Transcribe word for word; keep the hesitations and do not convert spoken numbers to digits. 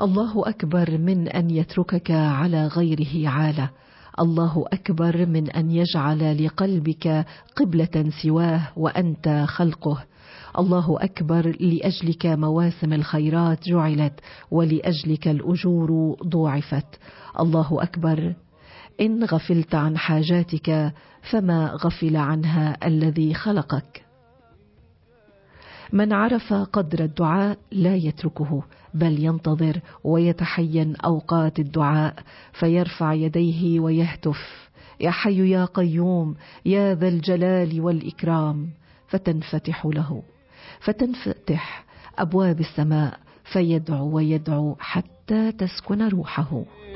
الله أكبر من أن يتركك على غيره عالة. الله أكبر من أن يجعل لقلبك قبلة سواه وأنت خلقه. الله أكبر لأجلك مواسم الخيرات جعلت ولأجلك الأجور ضوعفت. الله أكبر إن غفلت عن حاجاتك فما غفل عنها الذي خلقك. من عرف قدر الدعاء لا يتركه بل ينتظر ويتحين أوقات الدعاء فيرفع يديه ويهتف يا حي يا قيوم يا ذا الجلال والإكرام، فتنفتح له فتنفتح أبواب السماء فيدعو ويدعو حتى تسكن روحه.